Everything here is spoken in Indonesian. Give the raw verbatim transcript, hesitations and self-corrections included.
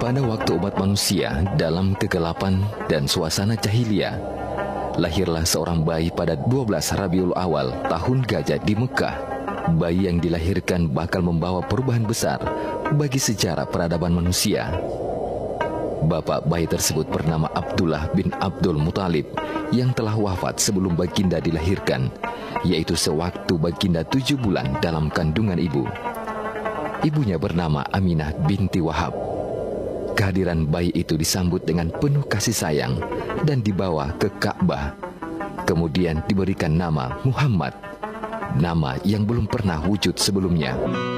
Pada waktu umat manusia dalam kegelapan dan suasana jahiliyah, lahirlah seorang bayi pada dua belas Rabiul Awal tahun Gajah di Mekah. Bayi yang dilahirkan bakal membawa perubahan besar bagi sejarah peradaban manusia. Bapak bayi tersebut bernama Abdullah bin Abdul Muthalib yang telah wafat sebelum baginda dilahirkan, yaitu sewaktu baginda tujuh bulan dalam kandungan ibu. Ibunya bernama Aminah binti Wahab. Kehadiran bayi itu disambut dengan penuh kasih sayang dan dibawa ke Ka'bah. Kemudian diberikan nama Muhammad, nama yang belum pernah wujud sebelumnya.